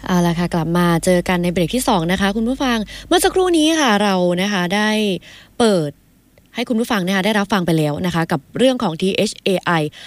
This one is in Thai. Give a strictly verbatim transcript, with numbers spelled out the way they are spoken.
เอาล่ะค่ะกลับมาเจอกันในเบรกที่สองนะคะคุณผู้ฟังเมื่อสักครู่นี้ค่ะเรานะคะได้เปิดให้คุณผู้ฟังนะคะได้รับฟังไปแล้วนะคะกับเรื่องของ ที เอช เอ ไอ